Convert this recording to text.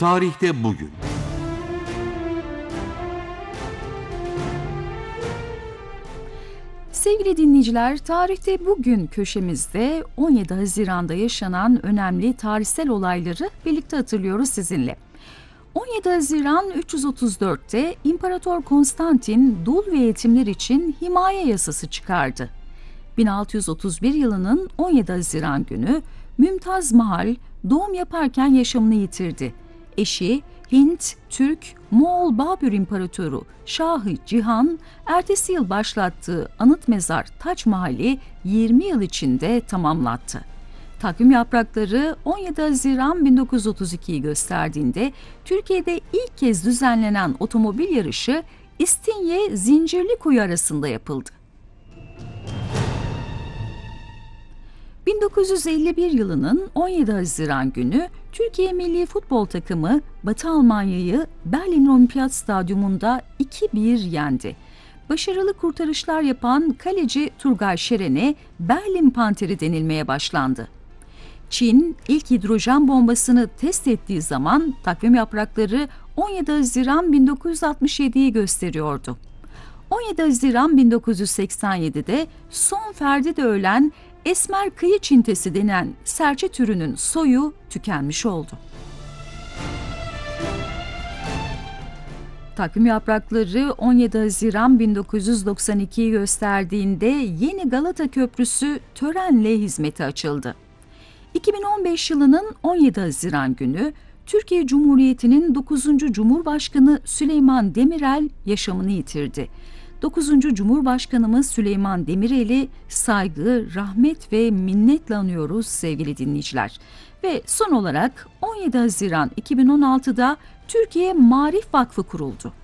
Tarihte bugün. Sevgili dinleyiciler, tarihte bugün köşemizde 17 Haziran'da yaşanan önemli tarihsel olayları birlikte hatırlıyoruz sizinle. 17 Haziran 334'te İmparator Konstantin dul ve yetimler için himaye yasası çıkardı. 1631 yılının 17 Haziran günü Mümtaz Mahal doğum yaparken yaşamını yitirdi. Eşi Hint, Türk, Moğol Babür İmparatoru Şahı Cihan, ertesi yıl başlattığı anıt mezar Taç Mahal'i 20 yıl içinde tamamlattı. Takvim yaprakları 17 Haziran 1932'yi gösterdiğinde Türkiye'de ilk kez düzenlenen otomobil yarışı İstinye Zincirlikuyu arasında yapıldı. 1951 yılının 17 Haziran günü Türkiye Milli Futbol Takımı Batı Almanya'yı Berlin Olimpiyat Stadyumunda 2-1 yendi. Başarılı kurtarışlar yapan kaleci Turgay Şeren'e Berlin Panteri denilmeye başlandı. Çin ilk hidrojen bombasını test ettiği zaman takvim yaprakları 17 Haziran 1967'yi gösteriyordu. 17 Haziran 1987'de son ferdi de ölen esmer kıyı çintesi denen serçe türünün soyu tükenmiş oldu. Takvim yaprakları 17 Haziran 1992'yi gösterdiğinde Yeni Galata Köprüsü törenle hizmete açıldı. 2015 yılının 17 Haziran günü Türkiye Cumhuriyeti'nin 9. Cumhurbaşkanı Süleyman Demirel yaşamını yitirdi. 9. Cumhurbaşkanımız Süleyman Demirel'i saygı, rahmet ve minnetle anıyoruz sevgili dinleyiciler. Ve son olarak 17 Haziran 2016'da Türkiye Maarif Vakfı kuruldu.